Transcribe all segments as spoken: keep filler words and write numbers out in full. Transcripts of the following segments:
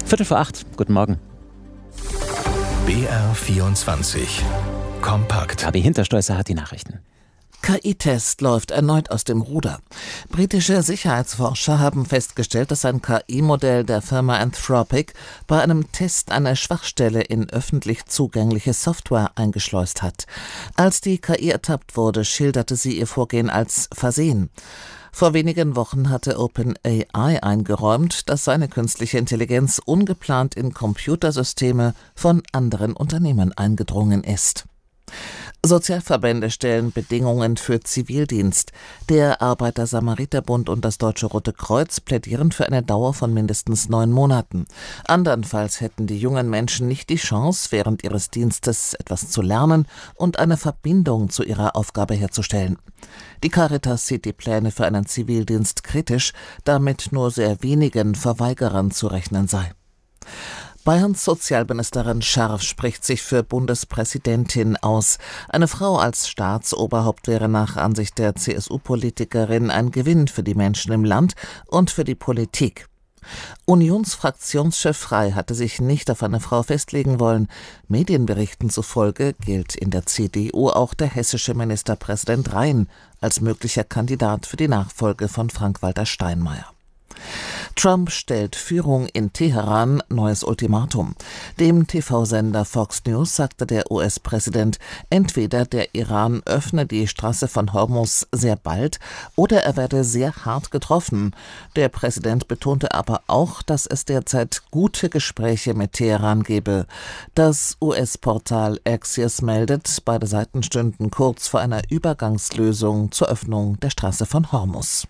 Viertel vor acht, guten Morgen. B R vierundzwanzig. Kompakt. Gabi Hinterstoißer hat die Nachrichten. K I-Test läuft erneut aus dem Ruder. Britische Sicherheitsforscher haben festgestellt, dass ein K I-Modell der Firma Anthropic bei einem Test eine Schwachstelle in öffentlich zugängliche Software eingeschleust hat. Als die K I ertappt wurde, schilderte sie ihr Vorgehen als Versehen. Vor wenigen Wochen hatte OpenAI eingeräumt, dass seine künstliche Intelligenz ungeplant in Computersysteme von anderen Unternehmen eingedrungen ist. Sozialverbände stellen Bedingungen für Zivildienst. Der Arbeiter-Samariter-Bund und das Deutsche Rote Kreuz plädieren für eine Dauer von mindestens neun Monaten. Andernfalls hätten die jungen Menschen nicht die Chance, während ihres Dienstes etwas zu lernen und eine Verbindung zu ihrer Aufgabe herzustellen. Die Caritas sieht die Pläne für einen Zivildienst kritisch, da mit nur sehr wenigen Verweigerern zu rechnen sei. Bayerns Sozialministerin Scharf spricht sich für Bundespräsidentin aus. Eine Frau als Staatsoberhaupt wäre nach Ansicht der C S U-Politikerin ein Gewinn für die Menschen im Land und für die Politik. Unionsfraktionschef Frey hatte sich nicht auf eine Frau festlegen wollen. Medienberichten zufolge gilt in der C D U auch der hessische Ministerpräsident Rhein als möglicher Kandidat für die Nachfolge von Frank-Walter Steinmeier. Trump stellt Führung in Teheran neues Ultimatum. Dem T V-Sender Fox News sagte der U S-Präsident, entweder der Iran öffne die Straße von Hormuz sehr bald oder er werde sehr hart getroffen. Der Präsident betonte aber auch, dass es derzeit gute Gespräche mit Teheran gebe. Das U S-Portal Axios meldet, beide Seiten stünden kurz vor einer Übergangslösung zur Öffnung der Straße von Hormuz.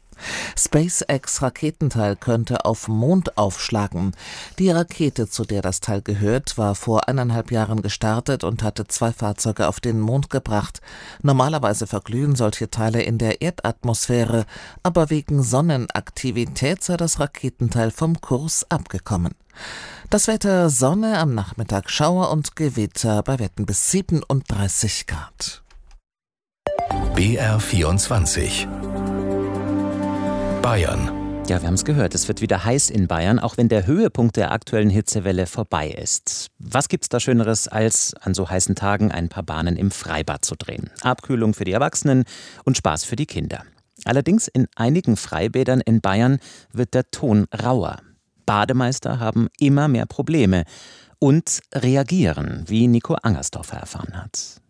SpaceX-Raketenteil könnte auf Mond aufschlagen. Die Rakete, zu der das Teil gehört, war vor eineinhalb Jahren gestartet und hatte zwei Fahrzeuge auf den Mond gebracht. Normalerweise verglühen solche Teile in der Erdatmosphäre, aber wegen Sonnenaktivität sei das Raketenteil vom Kurs abgekommen. Das Wetter: Sonne, am Nachmittag Schauer und Gewitter bei Werten bis siebenunddreißig Grad. B R vierundzwanzig. Bayern. Ja, wir haben es gehört, es wird wieder heiß in Bayern, auch wenn der Höhepunkt der aktuellen Hitzewelle vorbei ist. Was gibt's da Schöneres, als an so heißen Tagen ein paar Bahnen im Freibad zu drehen? Abkühlung für die Erwachsenen und Spaß für die Kinder. Allerdings in einigen Freibädern in Bayern wird der Ton rauer. Bademeister haben immer mehr Probleme und reagieren, wie Nico Angersdorfer erfahren hat.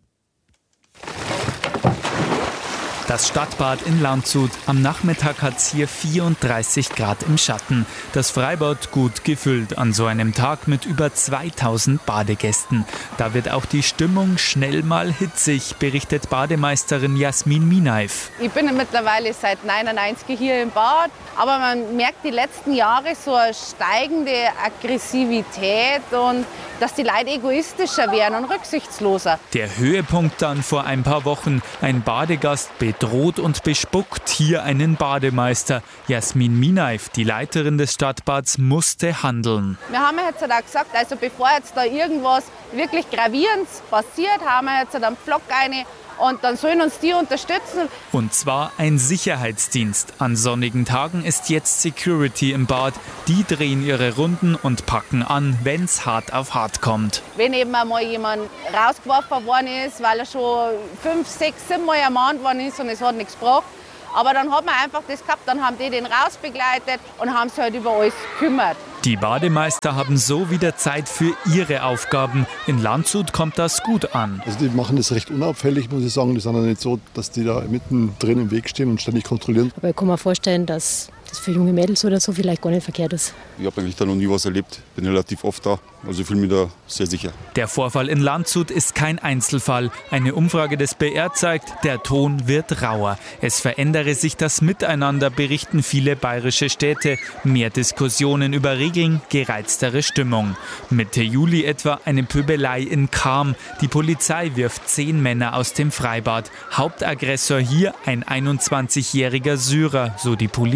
Das Stadtbad in Landshut. Am Nachmittag hat es hier vierunddreißig Grad im Schatten. Das Freibad gut gefüllt an so einem Tag mit über zweitausend Badegästen. Da wird auch die Stimmung schnell mal hitzig, berichtet Bademeisterin Jasmin Minaif. Ich bin mittlerweile seit neunundneunzig hier im Bad, aber man merkt die letzten Jahre so eine steigende Aggressivität und dass die Leute egoistischer werden und rücksichtsloser. Der Höhepunkt dann vor ein paar Wochen. Ein Badegast bedroht und bespuckt hier einen Bademeister. Jasmin Minaif, die Leiterin des Stadtbads, musste handeln. Wir haben jetzt auch gesagt, also bevor jetzt da irgendwas wirklich Gravierendes passiert, haben wir jetzt einen Pflock eine und dann sollen uns die unterstützen. Und zwar ein Sicherheitsdienst. An sonnigen Tagen ist jetzt Security im Bad. Die drehen ihre Runden und packen an, wenn's hart auf hart kommt. Wenn eben einmal jemand rausgeworfen worden ist, weil er schon fünf, sechs, sieben Mal ermahnt worden ist und es hat nichts gebracht. Aber dann hat man einfach das gehabt, dann haben die den rausbegleitet und haben sich halt über alles gekümmert. Die Bademeister haben so wieder Zeit für ihre Aufgaben. In Landshut kommt das gut an. Also die machen das recht unauffällig, muss ich sagen. Die sind ja nicht so, dass die da mittendrin im Weg stehen und ständig kontrollieren. Aber ich kann mir vorstellen, dass das für junge Mädels oder so vielleicht gar nicht verkehrt ist. Ich habe eigentlich da noch nie was erlebt, bin relativ oft da, also ich fühle mich da sehr sicher. Der Vorfall in Landshut ist kein Einzelfall. Eine Umfrage des B R zeigt, der Ton wird rauer. Es verändere sich das Miteinander, berichten viele bayerische Städte. Mehr Diskussionen über Regeln, gereiztere Stimmung. Mitte Juli etwa eine Pöbelei in Cham. Die Polizei wirft zehn Männer aus dem Freibad. Hauptaggressor hier ein einundzwanzigjähriger Syrer, so die Polizei.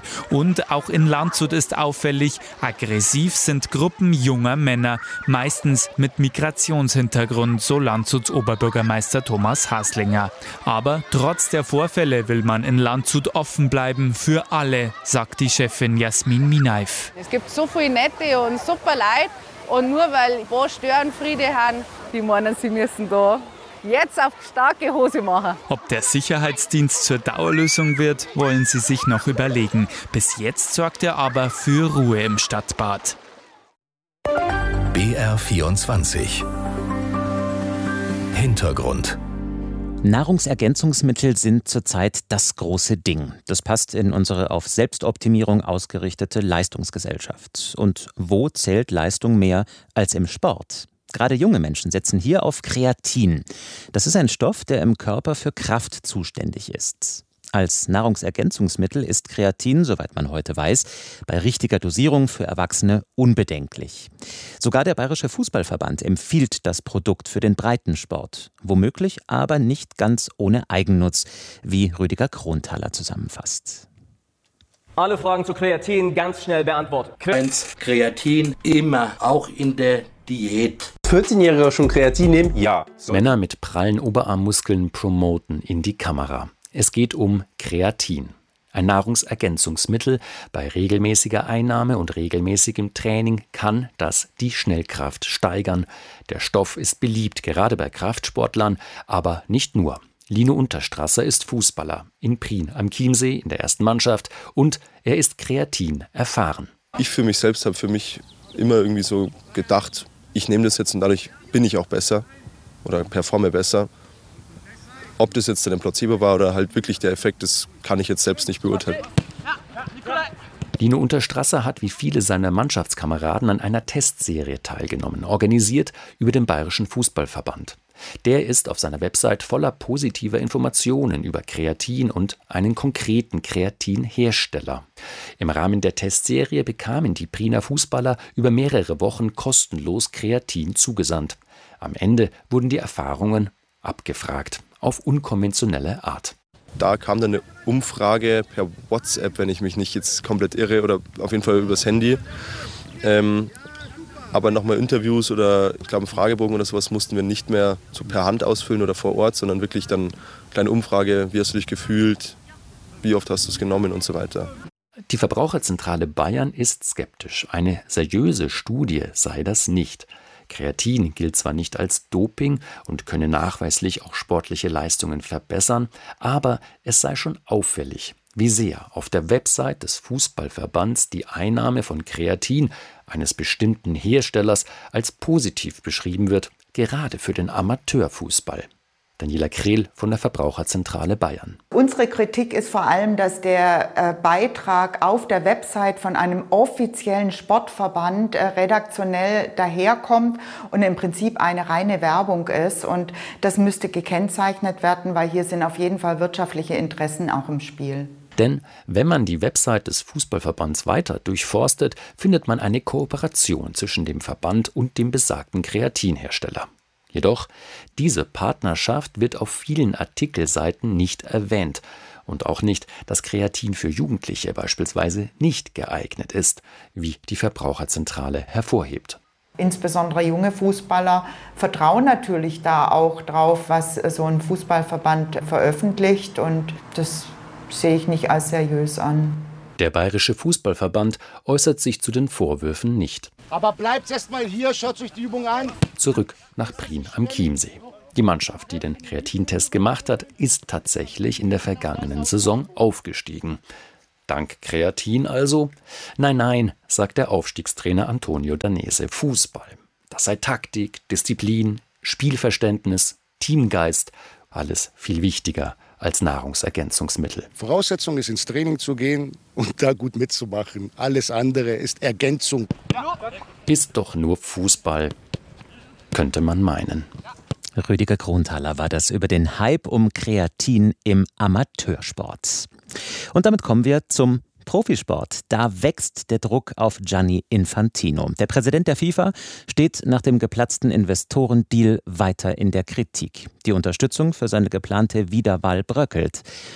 Und auch in Landshut ist auffällig, aggressiv sind Gruppen junger Männer, meistens mit Migrationshintergrund, so Landshuts Oberbürgermeister Thomas Haslinger. Aber trotz der Vorfälle will man in Landshut offen bleiben für alle, sagt die Chefin Jasmin Minaif. Es gibt so viele nette und super Leute und nur weil ein paar Störenfriede haben, die meinen, sie müssen da jetzt auf starke Hose machen. Ob der Sicherheitsdienst zur Dauerlösung wird, wollen sie sich noch überlegen. Bis jetzt sorgt er aber für Ruhe im Stadtbad. B R vierundzwanzig Hintergrund. Nahrungsergänzungsmittel sind zurzeit das große Ding. Das passt in unsere auf Selbstoptimierung ausgerichtete Leistungsgesellschaft. Und wo zählt Leistung mehr als im Sport? Gerade junge Menschen setzen hier auf Kreatin. Das ist ein Stoff, der im Körper für Kraft zuständig ist. Als Nahrungsergänzungsmittel ist Kreatin, soweit man heute weiß, bei richtiger Dosierung für Erwachsene unbedenklich. Sogar der Bayerische Fußballverband empfiehlt das Produkt für den Breitensport. Womöglich aber nicht ganz ohne Eigennutz, wie Rüdiger Kronthaler zusammenfasst. Alle Fragen zu Kreatin ganz schnell beantwortet. Eins, Kreatin immer, auch in der Diät. vierzehnjährige schon Kreatin nehmen? Ja. Männer mit prallen Oberarmmuskeln promoten in die Kamera. Es geht um Kreatin, ein Nahrungsergänzungsmittel. Bei regelmäßiger Einnahme und regelmäßigem Training kann das die Schnellkraft steigern. Der Stoff ist beliebt, gerade bei Kraftsportlern, aber nicht nur. Lino Unterstrasser ist Fußballer in Prien am Chiemsee in der ersten Mannschaft und er ist Kreatin erfahren. Ich für mich selbst habe für mich immer irgendwie so gedacht, ich nehme das jetzt und dadurch bin ich auch besser oder performe besser. Ob das jetzt ein Placebo war oder halt wirklich der Effekt ist, kann ich jetzt selbst nicht beurteilen. Lino Unterstrasser hat wie viele seiner Mannschaftskameraden an einer Testserie teilgenommen, organisiert über den Bayerischen Fußballverband. Der ist auf seiner Website voller positiver Informationen über Kreatin und einen konkreten Kreatinhersteller. Im Rahmen der Testserie bekamen die Priener Fußballer über mehrere Wochen kostenlos Kreatin zugesandt. Am Ende wurden die Erfahrungen abgefragt, auf unkonventionelle Art. Da kam dann eine Umfrage per WhatsApp, wenn ich mich nicht jetzt komplett irre, oder auf jeden Fall übers Handy. Ähm, aber nochmal Interviews oder ich glaube einen Fragebogen oder sowas mussten wir nicht mehr so per Hand ausfüllen oder vor Ort, sondern wirklich dann eine kleine Umfrage, wie hast du dich gefühlt, wie oft hast du es genommen und so weiter. Die Verbraucherzentrale Bayern ist skeptisch. Eine seriöse Studie sei das nicht. Kreatin gilt zwar nicht als Doping und könne nachweislich auch sportliche Leistungen verbessern, aber es sei schon auffällig, wie sehr auf der Website des Fußballverbands die Einnahme von Kreatin eines bestimmten Herstellers als positiv beschrieben wird, gerade für den Amateurfußball. Daniela Krehl von der Verbraucherzentrale Bayern. Unsere Kritik ist vor allem, dass der äh, Beitrag auf der Website von einem offiziellen Sportverband äh, redaktionell daherkommt und im Prinzip eine reine Werbung ist. Und das müsste gekennzeichnet werden, weil hier sind auf jeden Fall wirtschaftliche Interessen auch im Spiel. Denn wenn man die Website des Fußballverbands weiter durchforstet, findet man eine Kooperation zwischen dem Verband und dem besagten Kreatinhersteller. Jedoch, diese Partnerschaft wird auf vielen Artikelseiten nicht erwähnt und auch nicht, dass Kreatin für Jugendliche beispielsweise nicht geeignet ist, wie die Verbraucherzentrale hervorhebt. Insbesondere junge Fußballer vertrauen natürlich da auch drauf, was so ein Fußballverband veröffentlicht, und das sehe ich nicht als seriös an. Der Bayerische Fußballverband äußert sich zu den Vorwürfen nicht. Aber bleibt erst mal hier, schaut euch die Übung an. Zurück nach Prien am Chiemsee. Die Mannschaft, die den Kreatintest gemacht hat, ist tatsächlich in der vergangenen Saison aufgestiegen. Dank Kreatin also? Nein, nein, sagt der Aufstiegstrainer Antonio Danese. Fußball, das sei Taktik, Disziplin, Spielverständnis, Teamgeist, alles viel wichtiger als Nahrungsergänzungsmittel. Voraussetzung ist, ins Training zu gehen und da gut mitzumachen. Alles andere ist Ergänzung. Ist doch nur Fußball, könnte man meinen. Rüdiger Kronthaler war das über den Hype um Kreatin im Amateursport. Und damit kommen wir zum Profisport. Da wächst der Druck auf Gianni Infantino. Der Präsident der FIFA steht nach dem geplatzten Investorendeal weiter in der Kritik. Die Unterstützung für seine geplante Wiederwahl bröckelt.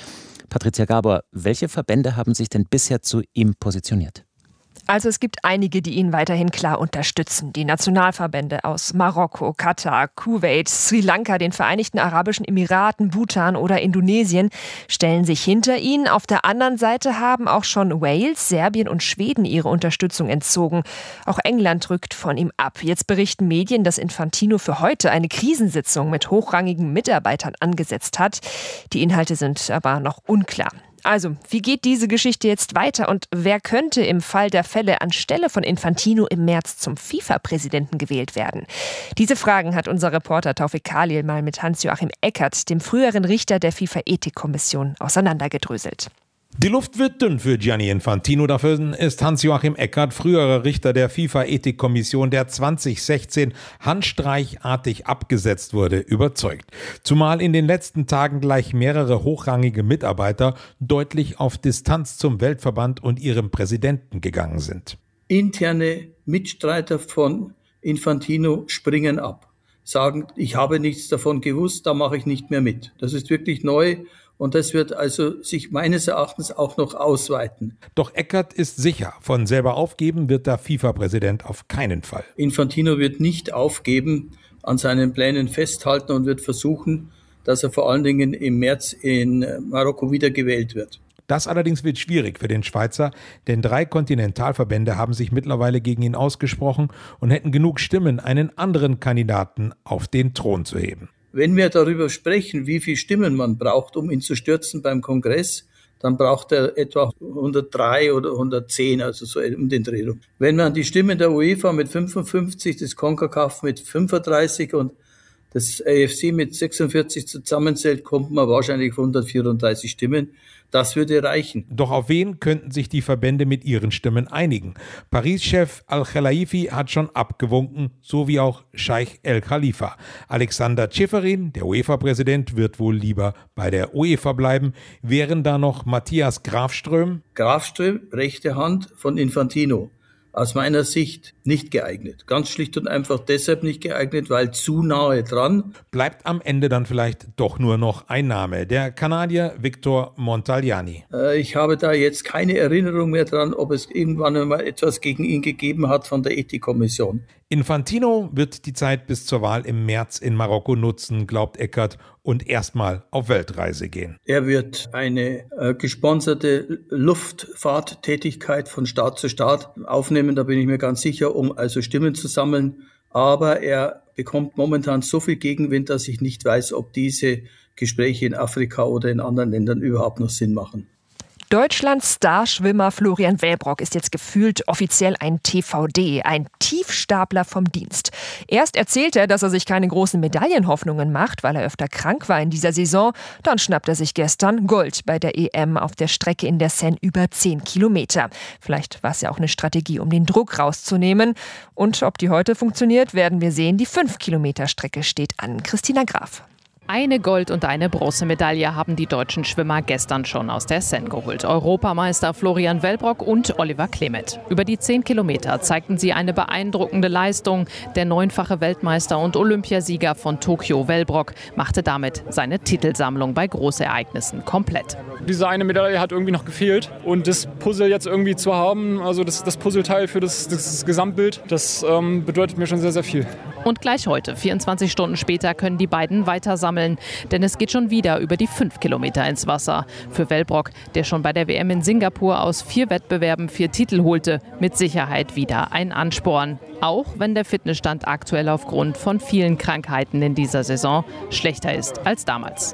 Patricia Gabor, welche Verbände haben sich denn bisher zu ihm positioniert? Also es gibt einige, die ihn weiterhin klar unterstützen. Die Nationalverbände aus Marokko, Katar, Kuwait, Sri Lanka, den Vereinigten Arabischen Emiraten, Bhutan oder Indonesien stellen sich hinter ihn. Auf der anderen Seite haben auch schon Wales, Serbien und Schweden ihre Unterstützung entzogen. Auch England rückt von ihm ab. Jetzt berichten Medien, dass Infantino für heute eine Krisensitzung mit hochrangigen Mitarbeitern angesetzt hat. Die Inhalte sind aber noch unklar. Also, wie geht diese Geschichte jetzt weiter und wer könnte im Fall der Fälle anstelle von Infantino im März zum FIFA-Präsidenten gewählt werden? Diese Fragen hat unser Reporter Taufik Khalil mal mit Hans-Joachim Eckert, dem früheren Richter der FIFA-Ethikkommission, auseinandergedröselt. Die Luft wird dünn für Gianni Infantino. Dafür ist Hans-Joachim Eckert, früherer Richter der FIFA-Ethikkommission, der zwanzig sechzehn handstreichartig abgesetzt wurde, überzeugt. Zumal in den letzten Tagen gleich mehrere hochrangige Mitarbeiter deutlich auf Distanz zum Weltverband und ihrem Präsidenten gegangen sind. Interne Mitstreiter von Infantino springen ab, sagen, ich habe nichts davon gewusst, da mache ich nicht mehr mit. Das ist wirklich neu. Und das wird also sich meines Erachtens auch noch ausweiten. Doch Eckert ist sicher, von selber aufgeben wird der FIFA-Präsident auf keinen Fall. Infantino wird nicht aufgeben, an seinen Plänen festhalten und wird versuchen, dass er vor allen Dingen im März in Marokko wiedergewählt wird. Das allerdings wird schwierig für den Schweizer, denn drei Kontinentalverbände haben sich mittlerweile gegen ihn ausgesprochen und hätten genug Stimmen, einen anderen Kandidaten auf den Thron zu heben. Wenn wir darüber sprechen, wie viele Stimmen man braucht, um ihn zu stürzen beim Kongress, dann braucht er etwa hundertdrei oder hundertzehn, also so um den Dreh rum. Wenn man die Stimmen der UEFA mit fünfundfünfzig, des CONCACAF mit fünfunddreißig und das A F C mit sechsundvierzig zusammenzählt, kommt man wahrscheinlich auf hundertvierunddreißig Stimmen. Das würde reichen. Doch auf wen könnten sich die Verbände mit ihren Stimmen einigen? Paris-Chef Al-Khelaifi hat schon abgewunken, so wie auch Scheich El Khalifa. Alexander Ceferin, der UEFA-Präsident, wird wohl lieber bei der UEFA bleiben. Wären da noch Matthias Grafström? Grafström, rechte Hand von Infantino. Aus meiner Sicht nicht geeignet. Ganz schlicht und einfach deshalb nicht geeignet, weil zu nahe dran. Bleibt am Ende dann vielleicht doch nur noch ein Name, der Kanadier Victor Montagliani. Äh, ich habe da jetzt keine Erinnerung mehr dran, ob es irgendwann einmal etwas gegen ihn gegeben hat von der Ethikkommission. Infantino wird die Zeit bis zur Wahl im März in Marokko nutzen, glaubt Eckert, und erstmal auf Weltreise gehen. Er wird eine äh, gesponserte Luftfahrttätigkeit von Staat zu Staat aufnehmen, da bin ich mir ganz sicher, um also Stimmen zu sammeln. Aber er bekommt momentan so viel Gegenwind, dass ich nicht weiß, ob diese Gespräche in Afrika oder in anderen Ländern überhaupt noch Sinn machen. Deutschlands Starschwimmer Florian Wellbrock ist jetzt gefühlt offiziell ein T V D, ein Tiefstapler vom Dienst. Erst erzählt er, dass er sich keine großen Medaillenhoffnungen macht, weil er öfter krank war in dieser Saison. Dann schnappt er sich gestern Gold bei der E M auf der Strecke in der Seine über zehn Kilometer. Vielleicht war es ja auch eine Strategie, um den Druck rauszunehmen. Und ob die heute funktioniert, werden wir sehen. Die fünf Kilometer Strecke steht an. Christina Graf. Eine Gold- und eine Bronzemedaille haben die deutschen Schwimmer gestern schon aus der Seine geholt. Europameister Florian Wellbrock und Oliver Klemet. Über die zehn Kilometer zeigten sie eine beeindruckende Leistung. Der neunfache Weltmeister und Olympiasieger von Tokio, Wellbrock, machte damit seine Titelsammlung bei Großereignissen komplett. Diese eine Medaille hat irgendwie noch gefehlt. Und das Puzzle jetzt irgendwie zu haben, also das, das Puzzleteil für das, das Gesamtbild, das ähm, bedeutet mir schon sehr, sehr viel. Und gleich heute, vierundzwanzig Stunden später, können die beiden weiter sammeln. Denn es geht schon wieder über die fünf Kilometer ins Wasser. Für Wellbrock, der schon bei der W M in Singapur aus vier Wettbewerben vier Titel holte, mit Sicherheit wieder ein Ansporn. Auch wenn der Fitnessstand aktuell aufgrund von vielen Krankheiten in dieser Saison schlechter ist als damals.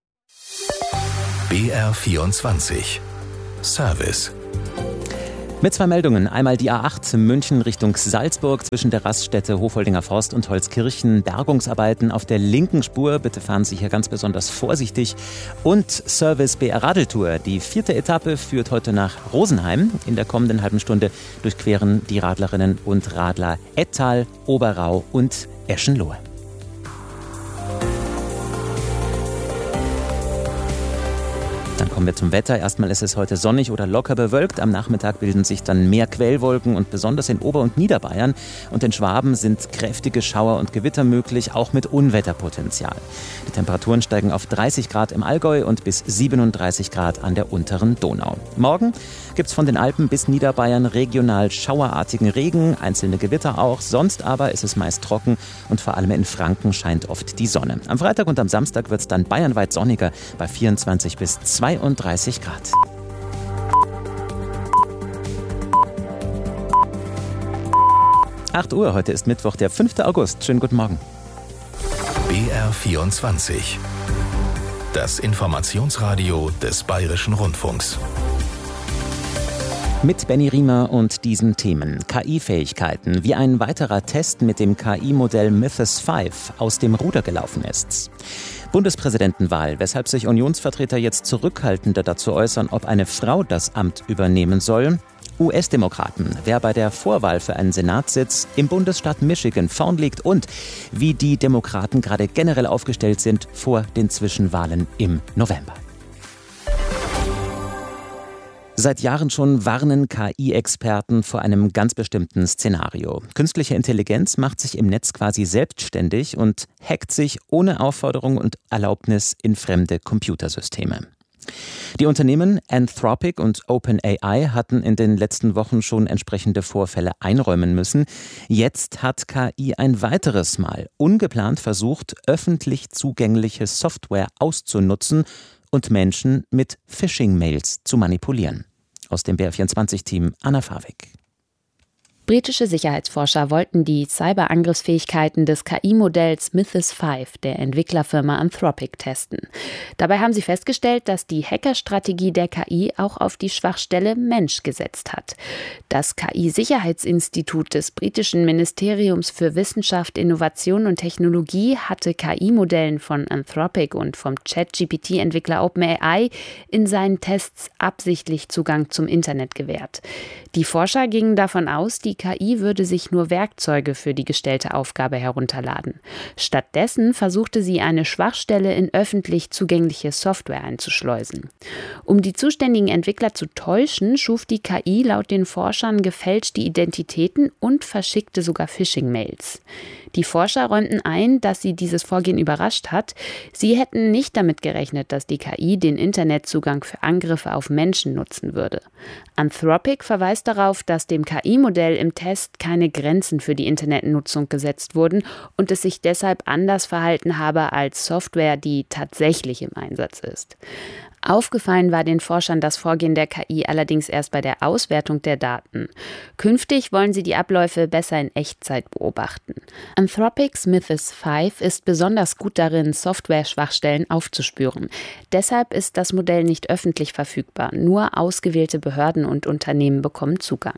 B R vierundzwanzig Service. Mit zwei Meldungen. Einmal die A acht München Richtung Salzburg zwischen der Raststätte Hofoldinger Forst und Holzkirchen. Bergungsarbeiten auf der linken Spur. Bitte fahren Sie hier ganz besonders vorsichtig. Und Service B R Radeltour. Die vierte Etappe führt heute nach Rosenheim. In der kommenden halben Stunde durchqueren die Radlerinnen und Radler Ettal, Oberrau und Eschenlohe. Dann kommen kommen wir zum Wetter. Erstmal ist es heute sonnig oder locker bewölkt. Am Nachmittag bilden sich dann mehr Quellwolken und besonders in Ober- und Niederbayern und in Schwaben sind kräftige Schauer und Gewitter möglich, auch mit Unwetterpotenzial. Die Temperaturen steigen auf dreißig Grad im Allgäu und bis siebenunddreißig Grad an der unteren Donau. Morgen gibt es von den Alpen bis Niederbayern regional schauerartigen Regen, einzelne Gewitter auch. Sonst aber ist es meist trocken und vor allem in Franken scheint oft die Sonne. Am Freitag und am Samstag wird es dann bayernweit sonniger bei vierundzwanzig bis zweiunddreißig Grad. acht Uhr, heute ist Mittwoch, der fünfte August. Schönen guten Morgen. B R vierundzwanzig. Das Informationsradio des Bayerischen Rundfunks. Mit Benny Riemer und diesen Themen. K I-Fähigkeiten, wie ein weiterer Test mit dem K I-Modell Mythos fünf aus dem Ruder gelaufen ist. Bundespräsidentenwahl, weshalb sich Unionsvertreter jetzt zurückhaltender dazu äußern, ob eine Frau das Amt übernehmen soll. U S-Demokraten, wer bei der Vorwahl für einen Senatssitz im Bundesstaat Michigan vorn liegt und wie die Demokraten gerade generell aufgestellt sind vor den Zwischenwahlen im November. Seit Jahren schon warnen K I-Experten vor einem ganz bestimmten Szenario. Künstliche Intelligenz macht sich im Netz quasi selbstständig und hackt sich ohne Aufforderung und Erlaubnis in fremde Computersysteme. Die Unternehmen Anthropic und OpenAI hatten in den letzten Wochen schon entsprechende Vorfälle einräumen müssen. Jetzt hat K I ein weiteres Mal ungeplant versucht, öffentlich zugängliche Software auszunutzen und Menschen mit Phishing-Mails zu manipulieren. Aus dem B R vierundzwanzig-Team Anna Fawig. Britische Sicherheitsforscher wollten die Cyberangriffsfähigkeiten des K I-Modells Mythos fünf der Entwicklerfirma Anthropic testen. Dabei haben sie festgestellt, dass die Hackerstrategie der K I auch auf die Schwachstelle Mensch gesetzt hat. Das K I-Sicherheitsinstitut des britischen Ministeriums für Wissenschaft, Innovation und Technologie hatte K I-Modellen von Anthropic und vom Chat-G P T-Entwickler OpenAI in seinen Tests absichtlich Zugang zum Internet gewährt. Die Forscher gingen davon aus, die K I würde sich nur Werkzeuge für die gestellte Aufgabe herunterladen. Stattdessen versuchte sie, eine Schwachstelle in öffentlich zugängliche Software einzuschleusen. Um die zuständigen Entwickler zu täuschen, schuf die K I laut den Forschern gefälschte Identitäten und verschickte sogar Phishing-Mails. Die Forscher räumten ein, dass sie dieses Vorgehen überrascht hat. Sie hätten nicht damit gerechnet, dass die K I den Internetzugang für Angriffe auf Menschen nutzen würde. Anthropic verweist darauf, dass dem K I-Modell im Test keine Grenzen für die Internetnutzung gesetzt wurden und es sich deshalb anders verhalten habe als Software, die tatsächlich im Einsatz ist. Aufgefallen war den Forschern das Vorgehen der K I allerdings erst bei der Auswertung der Daten. Künftig wollen sie die Abläufe besser in Echtzeit beobachten. Anthropics Mythos fünf ist besonders gut darin, Software-Schwachstellen aufzuspüren. Deshalb ist das Modell nicht öffentlich verfügbar. Nur ausgewählte Behörden und Unternehmen bekommen Zugang.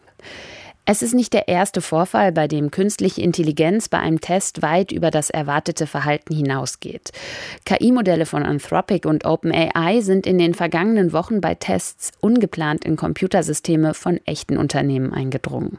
Es ist nicht der erste Vorfall, bei dem künstliche Intelligenz bei einem Test weit über das erwartete Verhalten hinausgeht. K I-Modelle von Anthropic und OpenAI sind in den vergangenen Wochen bei Tests ungeplant in Computersysteme von echten Unternehmen eingedrungen.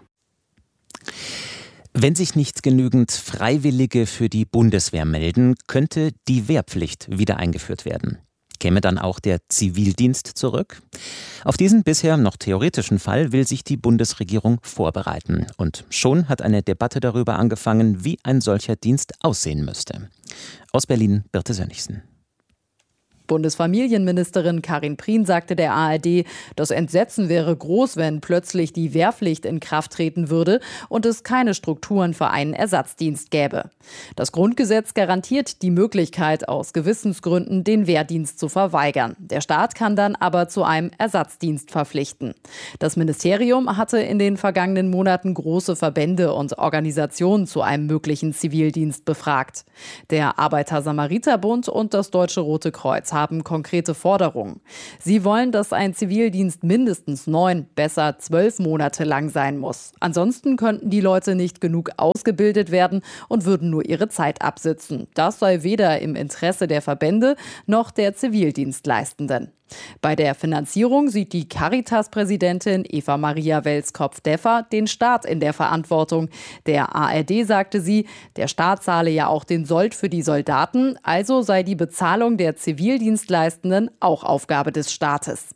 Wenn sich nicht genügend Freiwillige für die Bundeswehr melden, könnte die Wehrpflicht wieder eingeführt werden. Käme dann auch der Zivildienst zurück? Auf diesen bisher noch theoretischen Fall will sich die Bundesregierung vorbereiten. Und schon hat eine Debatte darüber angefangen, wie ein solcher Dienst aussehen müsste. Aus Berlin, Birte Sönnigsen. Bundesfamilienministerin Karin Prien sagte der A R D, das Entsetzen wäre groß, wenn plötzlich die Wehrpflicht in Kraft treten würde und es keine Strukturen für einen Ersatzdienst gäbe. Das Grundgesetz garantiert die Möglichkeit, aus Gewissensgründen den Wehrdienst zu verweigern. Der Staat kann dann aber zu einem Ersatzdienst verpflichten. Das Ministerium hatte in den vergangenen Monaten große Verbände und Organisationen zu einem möglichen Zivildienst befragt. Der Arbeiter-Samariter-Bund und das Deutsche Rote Kreuz haben konkrete Forderungen. Sie wollen, dass ein Zivildienst mindestens neun, besser zwölf Monate lang sein muss. Ansonsten könnten die Leute nicht genug ausgebildet werden und würden nur ihre Zeit absitzen. Das sei weder im Interesse der Verbände noch der Zivildienstleistenden. Bei der Finanzierung sieht die Caritas-Präsidentin Eva Maria Welskopf-Deffer den Staat in der Verantwortung. Der A R D sagte sie, der Staat zahle ja auch den Sold für die Soldaten, also sei die Bezahlung der Zivildienstleistenden auch Aufgabe des Staates.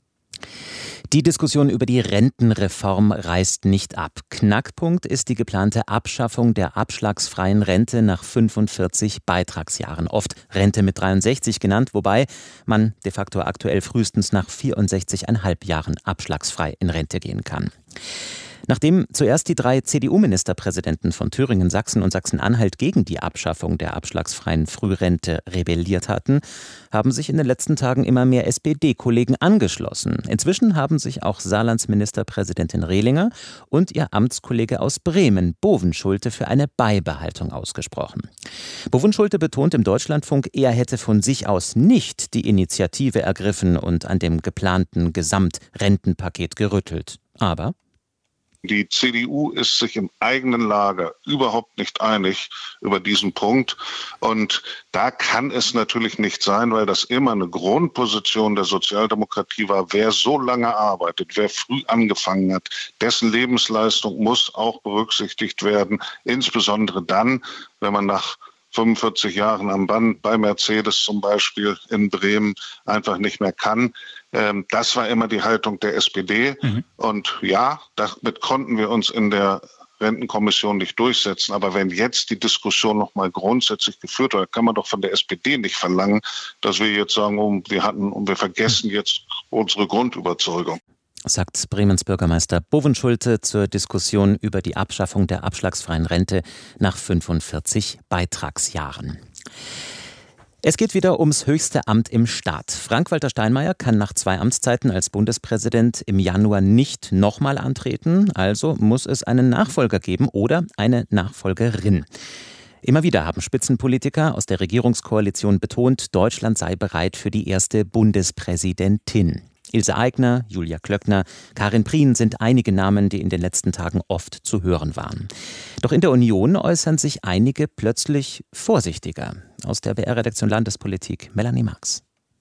Die Diskussion über die Rentenreform reißt nicht ab. Knackpunkt ist die geplante Abschaffung der abschlagsfreien Rente nach fünfundvierzig Beitragsjahren, oft Rente mit dreiundsechzig genannt, wobei man de facto aktuell frühestens nach vierundsechzig Komma fünf Jahren abschlagsfrei in Rente gehen kann. Nachdem zuerst die drei C D U-Ministerpräsidenten von Thüringen, Sachsen und Sachsen-Anhalt gegen die Abschaffung der abschlagsfreien Frührente rebelliert hatten, haben sich in den letzten Tagen immer mehr S P D-Kollegen angeschlossen. Inzwischen haben sich auch Saarlands Ministerpräsidentin Rehlinger und ihr Amtskollege aus Bremen, Bovenschulte, für eine Beibehaltung ausgesprochen. Bovenschulte betont im Deutschlandfunk, er hätte von sich aus nicht die Initiative ergriffen und an dem geplanten Gesamtrentenpaket gerüttelt. Aber die C D U ist sich im eigenen Lager überhaupt nicht einig über diesen Punkt. Und da kann es natürlich nicht sein, weil das immer eine Grundposition der Sozialdemokratie war. Wer so lange arbeitet, wer früh angefangen hat, dessen Lebensleistung muss auch berücksichtigt werden. Insbesondere dann, wenn man nach fünfundvierzig Jahren am Band bei Mercedes zum Beispiel in Bremen einfach nicht mehr kann. Das war immer die Haltung der S P D. Mhm. Und ja, damit konnten wir uns in der Rentenkommission nicht durchsetzen. Aber wenn jetzt die Diskussion noch mal grundsätzlich geführt wird, kann man doch von der S P D nicht verlangen, dass wir jetzt sagen, oh, wir hatten und wir vergessen jetzt unsere Grundüberzeugung. Sagt Bremens Bürgermeister Bovenschulte zur Diskussion über die Abschaffung der abschlagsfreien Rente nach fünfundvierzig Beitragsjahren. Es geht wieder ums höchste Amt im Staat. Frank-Walter Steinmeier kann nach zwei Amtszeiten als Bundespräsident im Januar nicht nochmal antreten. Also muss es einen Nachfolger geben oder eine Nachfolgerin. Immer wieder haben Spitzenpolitiker aus der Regierungskoalition betont, Deutschland sei bereit für die erste Bundespräsidentin. Ilse Aigner, Julia Klöckner, Karin Prien sind einige Namen, die in den letzten Tagen oft zu hören waren. Doch in der Union äußern sich einige plötzlich vorsichtiger. Aus der B R-Redaktion Landespolitik, Melanie Marx.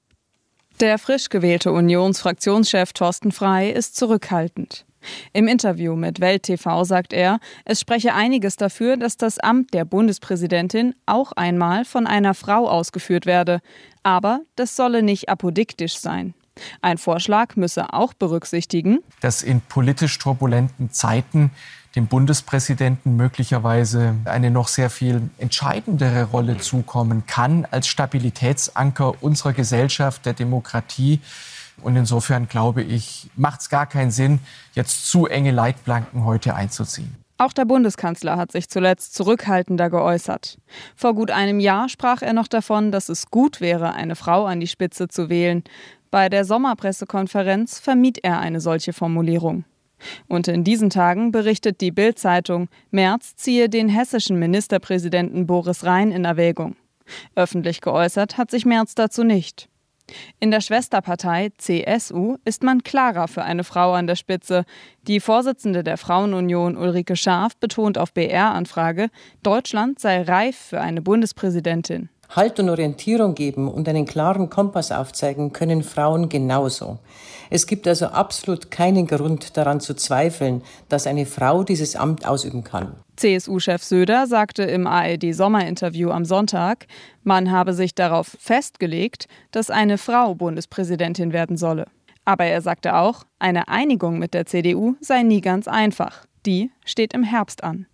Der frisch gewählte Unionsfraktionschef Thorsten Frey ist zurückhaltend. Im Interview mit Welt T V sagt er, es spreche einiges dafür, dass das Amt der Bundespräsidentin auch einmal von einer Frau ausgeführt werde. Aber das solle nicht apodiktisch sein. Ein Vorschlag müsse auch berücksichtigen, dass in politisch turbulenten Zeiten dem Bundespräsidenten möglicherweise eine noch sehr viel entscheidendere Rolle zukommen kann als Stabilitätsanker unserer Gesellschaft, der Demokratie. Und insofern glaube ich, macht es gar keinen Sinn, jetzt zu enge Leitplanken heute einzuziehen. Auch der Bundeskanzler hat sich zuletzt zurückhaltender geäußert. Vor gut einem Jahr sprach er noch davon, dass es gut wäre, eine Frau an die Spitze zu wählen. Bei der Sommerpressekonferenz vermied er eine solche Formulierung. Und in diesen Tagen berichtet die Bild-Zeitung, Merz ziehe den hessischen Ministerpräsidenten Boris Rhein in Erwägung. Öffentlich geäußert hat sich Merz dazu nicht. In der Schwesterpartei C S U ist man klarer für eine Frau an der Spitze. Die Vorsitzende der Frauenunion Ulrike Scharf betont auf B R-Anfrage, Deutschland sei reif für eine Bundespräsidentin. Halt und Orientierung geben und einen klaren Kompass aufzeigen können Frauen genauso. Es gibt also absolut keinen Grund daran zu zweifeln, dass eine Frau dieses Amt ausüben kann. C S U-Chef Söder sagte im A R D-Sommerinterview am Sonntag, man habe sich darauf festgelegt, dass eine Frau Bundespräsidentin werden solle. Aber er sagte auch, eine Einigung mit der C D U sei nie ganz einfach. Die steht im Herbst an.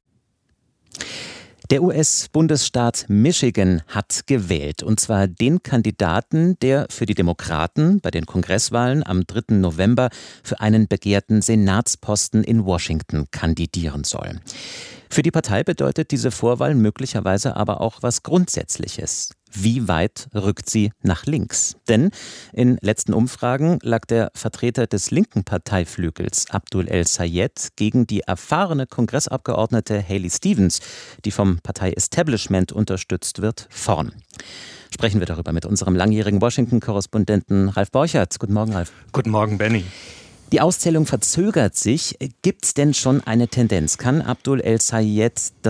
Der U S-Bundesstaat Michigan hat gewählt, und zwar den Kandidaten, der für die Demokraten bei den Kongresswahlen am dritten November für einen begehrten Senatsposten in Washington kandidieren soll. Für die Partei bedeutet diese Vorwahl möglicherweise aber auch was Grundsätzliches. Wie weit rückt sie nach links? Denn in letzten Umfragen lag der Vertreter des linken Parteiflügels Abdul El-Sayed gegen die erfahrene Kongressabgeordnete Haley Stevens, die vom Partei-Establishment unterstützt wird, vorn. Sprechen wir darüber mit unserem langjährigen Washington-Korrespondenten Ralf Borchert. Guten Morgen, Ralf. Guten Morgen, Benny. Die Auszählung verzögert sich. Gibt es denn schon eine Tendenz? Kann Abdul El-Sayed